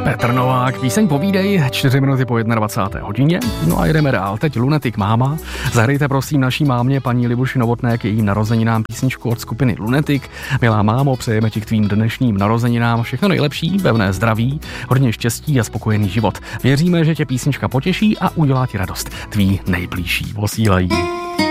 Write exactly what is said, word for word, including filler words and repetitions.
Petr Novák, píseň Povídej, čtyři minuty po dvacáté jedné hodině. No a jedeme dál. Teď Lunatic Máma. Zahrajte prosím naší mámě, paní Libuši Novotné, k jejím narozeninám písničku od skupiny Lunatic. Milá mámo, přejeme ti k tvým dnešním narozeninám všechno nejlepší, pevné zdraví, hodně štěstí a spokojený život. Věříme, že tě písnička potěší a udělá ti radost. Tví nejbližší posílají.